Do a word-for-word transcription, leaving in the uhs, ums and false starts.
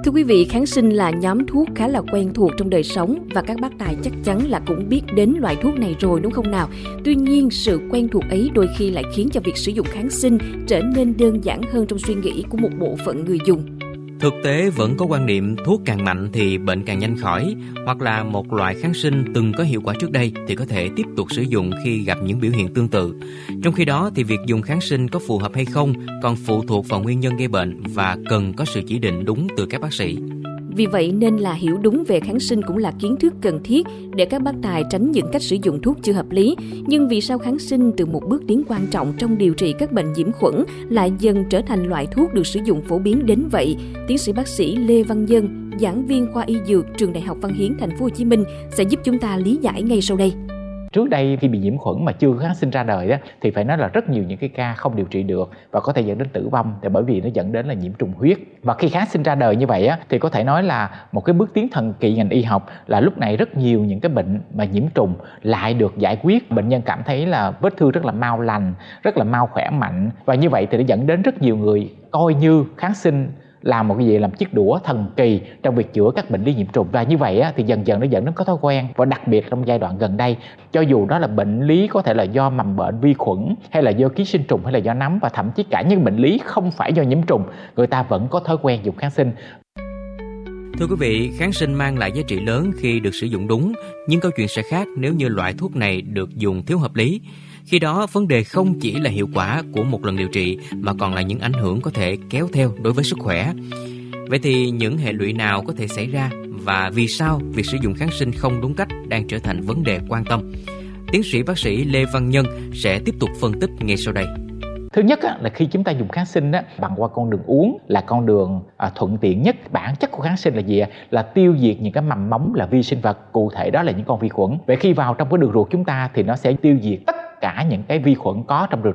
Thưa quý vị, kháng sinh là nhóm thuốc khá là quen thuộc trong đời sống và các bác tài chắc chắn là cũng biết đến loại thuốc này rồi đúng không nào? Tuy nhiên, sự quen thuộc ấy đôi khi lại khiến cho việc sử dụng kháng sinh trở nên đơn giản hơn trong suy nghĩ của một bộ phận người dùng. Thực tế vẫn có quan niệm thuốc càng mạnh thì bệnh càng nhanh khỏi, hoặc là một loại kháng sinh từng có hiệu quả trước đây thì có thể tiếp tục sử dụng khi gặp những biểu hiện tương tự. Trong khi đó thì việc dùng kháng sinh có phù hợp hay không còn phụ thuộc vào nguyên nhân gây bệnh và cần có sự chỉ định đúng từ các bác sĩ. Vì vậy nên là hiểu đúng về kháng sinh cũng là kiến thức cần thiết để các bác tài tránh những cách sử dụng thuốc chưa hợp lý. Nhưng vì sao kháng sinh từ một bước tiến quan trọng trong điều trị các bệnh nhiễm khuẩn lại dần trở thành loại thuốc được sử dụng phổ biến đến vậy? Tiến sĩ bác sĩ Lê Văn Nhân, giảng viên khoa y dược trường Đại học Văn Hiến Thành phố Hồ Chí Minh sẽ giúp chúng ta lý giải ngay sau đây. Trước đây khi bị nhiễm khuẩn mà chưa có kháng sinh ra đời đó, thì phải nói là rất nhiều những cái ca không điều trị được và có thể dẫn đến tử vong, thì bởi vì nó dẫn đến là nhiễm trùng huyết. Và khi kháng sinh ra đời như vậy á, thì có thể nói là một cái bước tiến thần kỳ ngành y học, là lúc này rất nhiều những cái bệnh mà nhiễm trùng lại được giải quyết. Bệnh nhân cảm thấy là vết thương rất là mau lành, rất là mau khỏe mạnh, và như vậy thì nó dẫn đến rất nhiều người coi như kháng sinh là một cái gì làm chiếc đũa thần kỳ trong việc chữa các bệnh lý nhiễm trùng. Và như vậy á, thì dần dần nó dẫn đến có thói quen, và đặc biệt trong giai đoạn gần đây, cho dù đó là bệnh lý có thể là do mầm bệnh vi khuẩn hay là do ký sinh trùng hay là do nấm, và thậm chí cả những bệnh lý không phải do nhiễm trùng, người ta vẫn có thói quen dùng kháng sinh. Thưa quý vị, kháng sinh mang lại giá trị lớn khi được sử dụng đúng, nhưng câu chuyện sẽ khác nếu như loại thuốc này được dùng thiếu hợp lý. Khi đó, vấn đề không chỉ là hiệu quả của một lần điều trị mà còn là những ảnh hưởng có thể kéo theo đối với sức khỏe. Vậy thì những hệ lụy nào có thể xảy ra và vì sao việc sử dụng kháng sinh không đúng cách đang trở thành vấn đề quan tâm? Tiến sĩ bác sĩ Lê Văn Nhân sẽ tiếp tục phân tích ngay sau đây. Thứ nhất á, là khi chúng ta dùng kháng sinh á, bằng qua con đường uống là con đường à, thuận tiện nhất. Bản chất của kháng sinh là gì? Là tiêu diệt những cái mầm móng là vi sinh vật, cụ thể đó là những con vi khuẩn. Vậy khi vào trong cái đường ruột chúng ta thì nó sẽ tiêu diệt tất cả những cái vi khuẩn có trong đường